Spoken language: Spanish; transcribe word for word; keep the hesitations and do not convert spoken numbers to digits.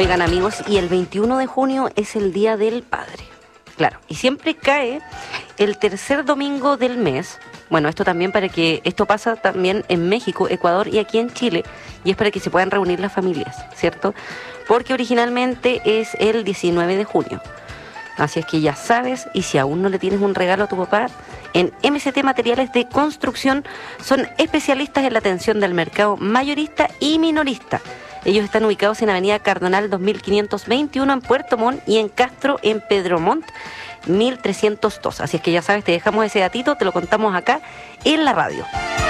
Oigan, amigos, y el veintiuno de junio es el Día del Padre. Claro, y siempre cae el tercer domingo del mes. Bueno, esto también para que, esto pasa también en México, Ecuador y aquí en Chile, y es para que se puedan reunir las familias, ¿cierto? Porque originalmente es el diecinueve de junio. Así es que ya sabes, y si aún no le tienes un regalo a tu papá, en M C T Materiales de Construcción son especialistas en la atención del mercado mayorista y minorista. Ellos están ubicados en Avenida Cardonal dos mil quinientos veintiuno en Puerto Montt y en Castro en Pedro Montt mil trescientos dos. Así es que ya sabes, te dejamos ese datito, te lo contamos acá en la radio.